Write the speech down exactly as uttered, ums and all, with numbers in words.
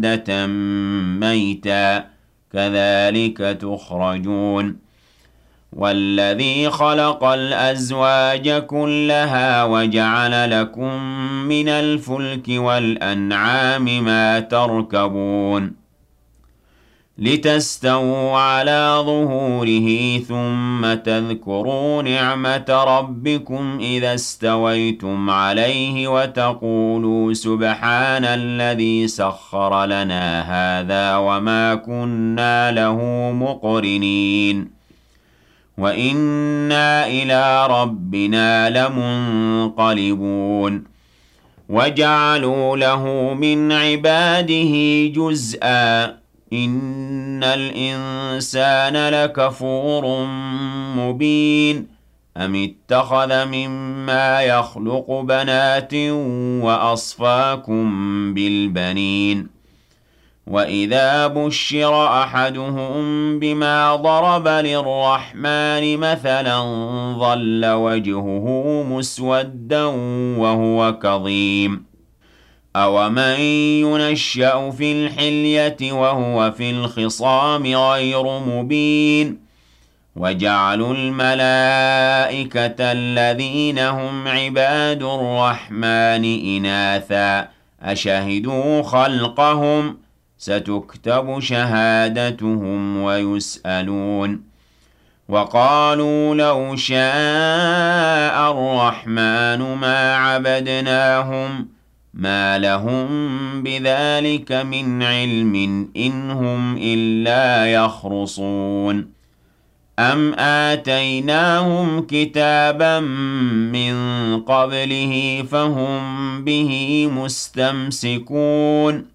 مَّوْدَةً مَّيْتًا كَذَلِكَ تُخْرَجُونَ وَالَّذِي خَلَقَ الْأَزْوَاجَ كُلَّهَا وَجَعَلَ لَكُم مِّنَ الْفُلْكِ وَالْأَنْعَامِ مَا تَرْكَبُونَ لِتَسْتَوُوا عَلَىٰ ظُهُورِهِ ثُمَّ تَذْكُرُوا نِعْمَةَ رَبِّكُمْ إِذَا اسْتَوَيْتُمْ عَلَيْهِ وَتَقُولُوا سُبْحَانَ الَّذِي سَخَّرَ لَنَا هَٰذَا وَمَا كُنَّا لَهُ مُقْرِنِينَ وَإِنَّا إِلَىٰ رَبِّنَا لَمُنقَلِبُونَ وَجَعَلُوا لَهُ مِنْ عِبَادِهِ جُزْءًا ۚ إِنَّ الْإِنسَانَ لَكَفُورٌ مُّبِينٌ أَمِ اتَّخَذَ مِمَّا يَخْلُقُ بَنَاتٍ وَأَصْفَاكُم بِالْبَنِينَ وَإِذَا بُشِّرَ أَحَدُهُم بِمَا ضَرَبَ لِلرَّحْمَٰنِ مَثَلًا ظَلَّ وَجْهُهُ مُسْوَدًّا وَهُوَ كَظِيمٌ أَوَمَن يُنَشَّأُ فِي الْحِلْيَةِ وَهُوَ فِي الْخِصَامِ غَيْرُ مُبِينٍ وَجَعَلُوا الْمَلَائِكَةَ الَّذِينَ هُمْ عِبَادُ الرَّحْمَٰنِ إِنَاثًا أَشَهِدُوا خَلْقَهُمْ ۚ سَتُكْتَبُ شَهَادَتُهُمْ وَيُسْأَلُونَ وَقَالُوا لَوْ شَاءَ الرَّحْمَٰنُ مَا عَبَدْنَاهُم ۗ مَا لَهُم بِذَٰلِكَ مِنْ عِلْمٍ ۖ إِنْ هُمْ إِلَّا يَخْرُصُونَ أَمْ آتَيْنَاهُمْ كِتَابًا مِّن قَبْلِهِ فَهُم بِهِ مُسْتَمْسِكُونَ